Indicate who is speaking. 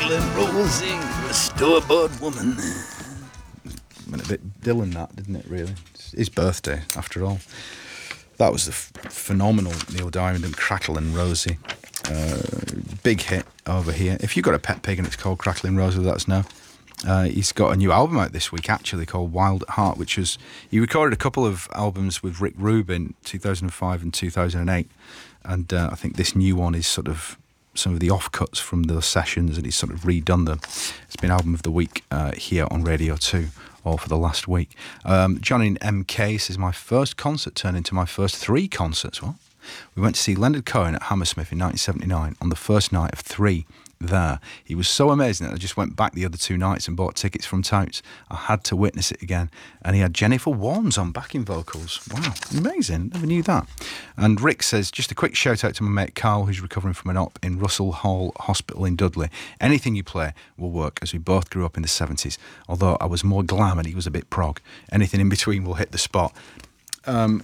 Speaker 1: Crackling Rosie, a store-bought woman. Went a bit Dylan that, didn't it, really? It's his birthday, after all. That was the phenomenal Neil Diamond and Crackling Rosie. Big hit over here. If you've got a pet pig and it's called Crackling Rosie, let us know. He's got a new album out this week, actually, called Wild at Heart, which was... He recorded a couple of albums with Rick Rubin, 2005 and 2008. And I think this new one is sort of some of the offcuts from those sessions, and he's sort of redone them. It's been Album of the Week here on Radio 2, all for the last week. Johnny MK says, my first concert turned into my first 3 concerts. Well, we went to see Leonard Cohen at Hammersmith in 1979 on the first night of 3 there. He was so amazing that I just went back the other 2 nights and bought tickets from Touts. I had to witness it again. And he had Jennifer Warnes on backing vocals. Wow, amazing. Never knew that. And Rick says, just a quick shout out to my mate Carl, who's recovering from an op in Russell Hall Hospital in Dudley. Anything you play will work, as we both grew up in the 70s. Although I was more glam and he was a bit prog. Anything in between will hit the spot.